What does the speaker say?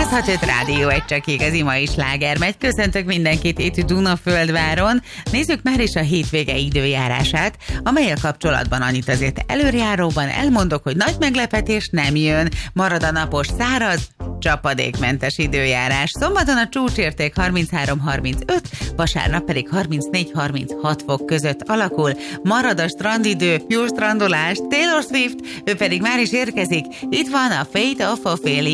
106.5 Rádió, egy csak igazi mai sláger megy. Köszöntök mindenkit itt Dunaföldváron. Nézzük már is a hétvége időjárását, amellyel kapcsolatban annyit azért előrejáróban elmondok, hogy nagy meglepetés nem jön. Marad a napos, száraz, csapadékmentes időjárás. Szombaton a csúcsérték 33-35, vasárnap pedig 34-36 fok között alakul. Marad a strandidő, jó strandolás, Taylor Swift, ő pedig már is érkezik. Itt van a Fate of Ophelia.